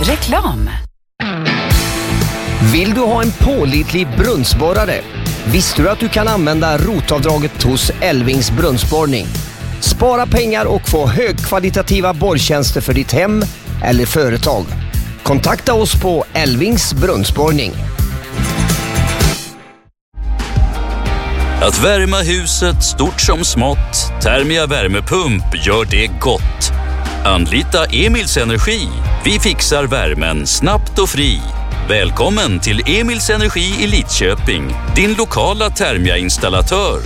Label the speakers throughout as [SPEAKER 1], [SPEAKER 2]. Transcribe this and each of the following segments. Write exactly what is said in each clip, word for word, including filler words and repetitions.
[SPEAKER 1] Reklam.
[SPEAKER 2] Vill du ha en pålitlig brunnsborrare? Visste du att du kan använda rotavdraget hos Elvings brunnsborrning? Spara pengar och få högkvalitativa borrtjänster för ditt hem eller företag. Kontakta oss på Elvings brunnsborrning.
[SPEAKER 3] Att värma huset stort som smått, Thermia värmepump gör det gott. Anlita Emils Energi. Vi fixar värmen snabbt och fri. Välkommen till Emils Energi i Lidköping, din lokala Thermia-installatör.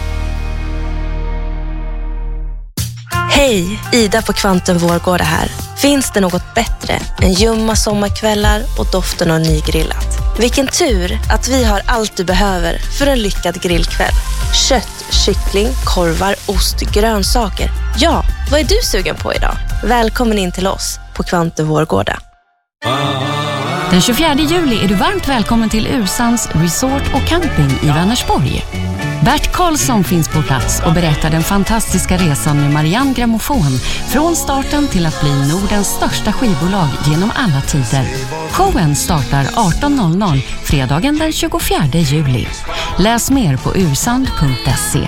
[SPEAKER 4] Hej, Ida på Kvantum Vårgårda här. Finns det något bättre än ljumma sommarkvällar och doften av nygrillat? Vilken tur att vi har allt du behöver för en lyckad grillkväll. Kött, kyckling, korvar, ost, grönsaker. Ja, vad är du sugen på idag? Välkommen in till oss på Kvantum Vårgårda.
[SPEAKER 5] Den tjugofjärde juli är du varmt välkommen till Ursands Resort och Camping i Vänersborg. Bert Karlsson finns på plats och berättar den fantastiska resan med Marianne Grammofon från starten till att bli Nordens största skivbolag genom alla tider. Showen startar arton noll noll fredagen den tjugofjärde juli. Läs mer på ursand punkt se.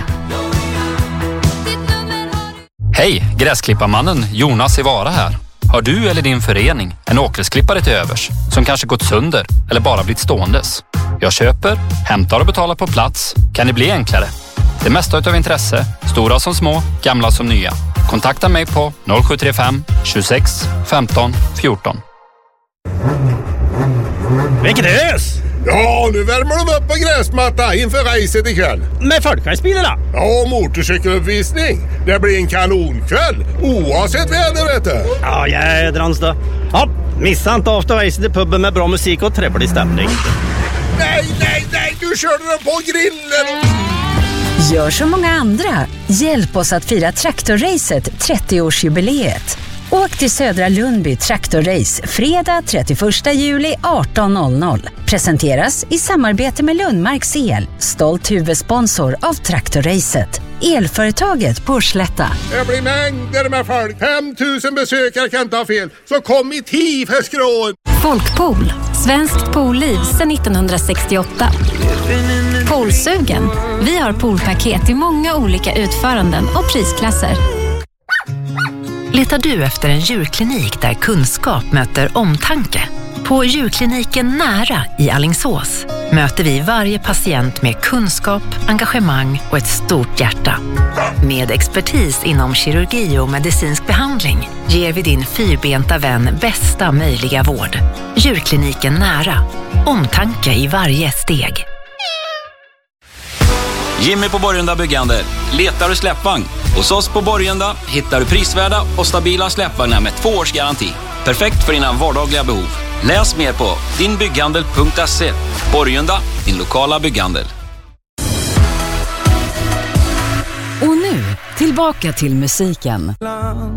[SPEAKER 6] Hej, gräsklipparmannen Jonas i Vara här. Har du eller din förening en åkersklippare till övers som kanske gått sönder eller bara blivit ståendes? Jag köper, hämtar och betalar på plats. Kan det bli enklare? Det mesta utav intresse, stora som små, gamla som nya. Kontakta mig på noll sju tre fem tjugosex femton fjorton.
[SPEAKER 7] Vilket ös!
[SPEAKER 8] Ja, nu värmer de upp på gräsmatta inför racet ikväll.
[SPEAKER 7] Med folkracebilarna?
[SPEAKER 8] Ja, motorcykeluppvisning. Det blir en kanonkväll, oavsett väder, vet du.
[SPEAKER 7] Ja, jädrans då. Ja, missa inte after racet i puben med bra musik och trevlig stämning.
[SPEAKER 8] Nej, nej, nej, du körde den på grillen.
[SPEAKER 1] Gör som många andra. Hjälp oss att fira Traktorracet trettioårsjubileet. Åk till Södra Lundby Traktorrace fredag trettioförsta juli arton noll noll. Presenteras i samarbete med Lundmarks El, stolt huvudsponsor av Traktorracet. Elföretaget på Slätta.
[SPEAKER 8] Det blir mängder med folk. femtusen besökare kan inte ha fel. Så kom i tid för skrån.
[SPEAKER 9] Folkpool. Svenskt poolliv sedan nittonhundrasextioåtta. Poolsugen. Vi har poolpaket i många olika utföranden och prisklasser.
[SPEAKER 10] Letar du efter en djurklinik där kunskap möter omtanke? På djurkliniken Nära i Alingsås möter vi varje patient med kunskap, engagemang och ett stort hjärta. Med expertis inom kirurgi och medicinsk behandling ger vi din fyrbenta vän bästa möjliga vård. Djurkliniken Nära. Omtanke i varje steg.
[SPEAKER 11] Jimmy på Borgunda Byggande. Letar du släppvagn? Hos oss på Borgunda hittar du prisvärda och stabila släppvagnar med två års garanti. Perfekt för dina vardagliga behov. Läs mer på dinbygghandel punkt se. Borgunda, din lokala bygghandel.
[SPEAKER 1] Och nu, tillbaka till musiken.